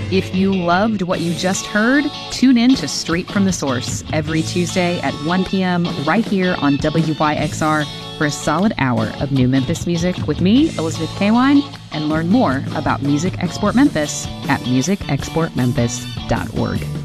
If you loved what you just heard, tune in to Straight from the Source every Tuesday at 1 p.m. right here on WYXR for a solid hour of new Memphis music with me, Elizabeth Kawine, and learn more about Music Export Memphis at musicexportmemphis.org.